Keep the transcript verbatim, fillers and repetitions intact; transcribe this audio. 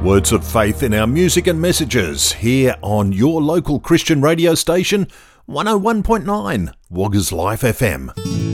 Words of faith in our music and messages here on your local Christian radio station, one oh one point nine Woggers Life F M.